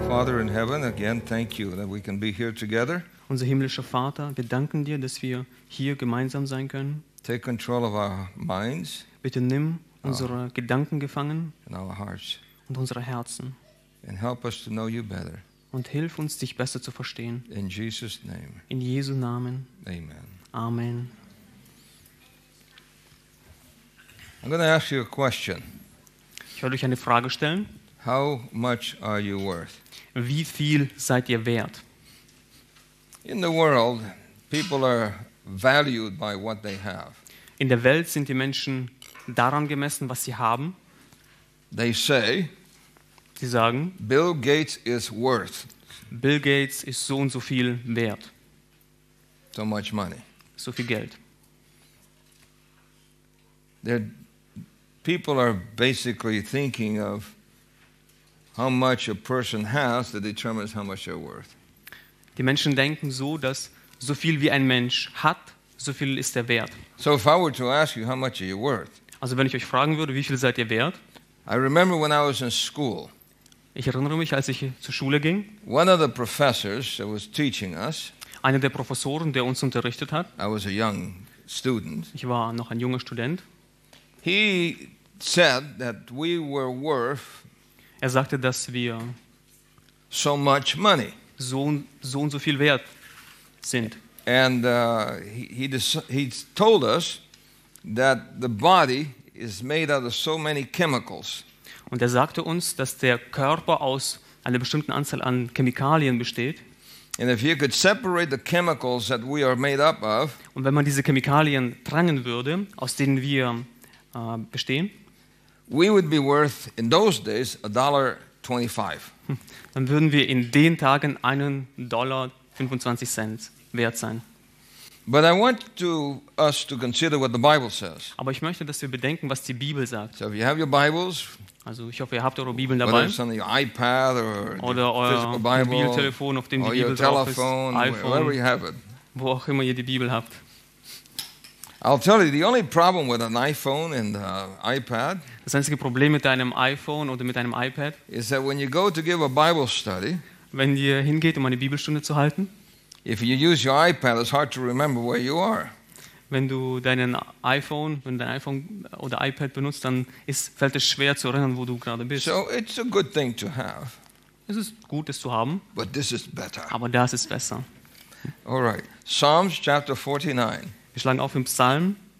Father in heaven, again, thank you that we can be here together. Unser himmlischer Vater, wir danken dir, dass wir hier gemeinsam sein können. Take control of our minds Bitte nimm unsere Gedanken gefangen and our hearts und unsere Herzen and help us to know you better. und hilf uns, dich besser zu verstehen. In Jesus' name, In Jesu Namen. amen. Amen. I'm going to ask you a question. Ich werde euch eine Frage stellen. How much are you worth? Wie viel seid ihr wert? In the world, people are valued by what they have. In der Welt sind die Menschen daran gemessen, was sie haben. They say, Sie sagen, Bill Gates is worth Bill Gates ist so und so viel wert. so much money. So viel Geld. People are basically thinking of how much a person has that determines how much they're worth. Die Menschen denken so, dass so viel wie ein Mensch hat, so viel ist er wert. So if I were to ask you how much are you worth, Also wenn ich euch fragen würde, wie viel seid ihr wert? I remember when I was in school, Ich erinnere mich, als ich zur Schule ging, one of the professors that was teaching us, einer der Professoren, der uns unterrichtet hat, I was a young student, ich war noch ein junger Student, he said that we were worth er sagte, dass wir so much money. so und so viel wert sind. And he told us that the body is made out of so many chemicals. Und er sagte uns, dass der Körper aus einer bestimmten Anzahl an Chemikalien besteht. And if you could separate the chemicals that we are made up of, Und wenn man diese Chemikalien trennen würde, aus denen wir bestehen, we would be worth, in those days, $1.25. dann würden wir in den Tagen $1,25 wert sein. But I want us to consider what the Bible says. Aber ich möchte, dass wir bedenken, was die Bibel sagt. So if you have your Bibles, Also ich hoffe, ihr habt eure Bibeln whether dabei. it's on the iPad or Oder the euer physical Bible, Mobiltelefon, auf dem die or your Bibel drauf ist, telephone, wherever iPhone, you have it. wo auch immer ihr die Bibel habt. I'll tell you, the only problem with an iPhone and iPad Das einzige Problem mit deinem iPhone oder mit deinem iPad, is that when you go to give a Bible study, wenn ihr hingeht, um eine Bibelstunde zu halten, if you use your iPad, it's hard to remember where you are. wenn du dein iPhone oder iPad benutzt, dann fällt es schwer zu erinnern, wo du gerade bist. So it's a good thing to have, Es ist gut, es zu haben, but this is better. aber das ist besser. All right. Psalms chapter 49. Wir schlagen auf im Psalm